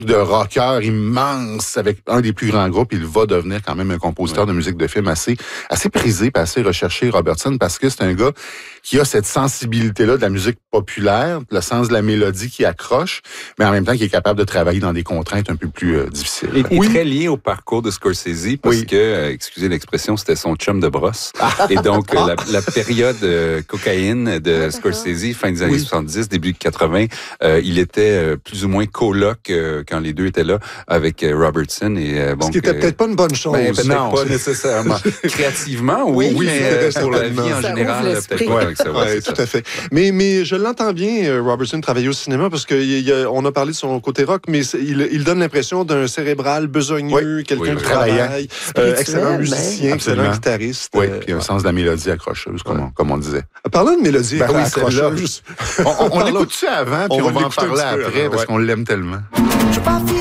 de rocker immense avec un des plus grands groupes. Il va devenir quand même un compositeur de musique de film assez prisé, assez recherché, Robertson, parce que c'est un gars qui a cette sensibilité-là de la musique populaire, le sens de la mélodie qui accroche, mais en même temps qui est capable de travailler dans des contraintes un peu plus difficiles. Et très lié au parcours de Scorsese, parce que, excusez l'expression, c'était son chum de brosse. Et donc, la période cocaïne de Scorsese, fin des années 70, début 80, il était plus ou moins coloc quand les deux étaient là avec Robertson. Et, ce qui était peut-être pas une bonne chose. Peut-être pas nécessairement. Créativement, oui, mais pour la vie en général, peut-être pas avec ça. Oui, tout à fait. Mais je l'entends bien, Robertson, travailler au cinéma, parce qu'on a parlé de son côté rock, mais il donne l'impression d'un cérébral besogneux, quelqu'un qui travaille, excellent musicien, excellent guitariste. Oui, puis un sens de la mélodie accrocheuse, comme on disait. Parlant de mélodie accrocheuse... On l'écoute-tu avant, puis on va en parler après, parce qu'on l'aime tellement.